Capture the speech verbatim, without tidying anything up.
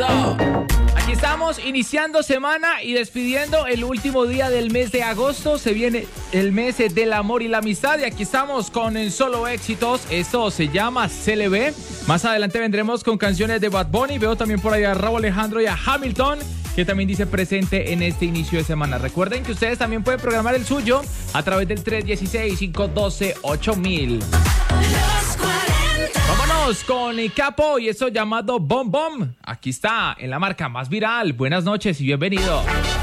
Eso. Aquí estamos iniciando semana y despidiendo el último día del mes de agosto. Se viene el mes del amor y la amistad y aquí estamos con el solo éxitos. Esto se llama C L B. Más adelante vendremos con canciones de Bad Bunny. Veo también por ahí a Rauw Alejandro y a Hamilton, que también dice presente en este inicio de semana. Recuerden que ustedes también pueden programar el suyo a través del tres uno seis, cinco uno dos, ocho mil. Vámonos con el Capo y eso llamado Bom Bom. Aquí está en la marca más viral. Buenas noches y bienvenido.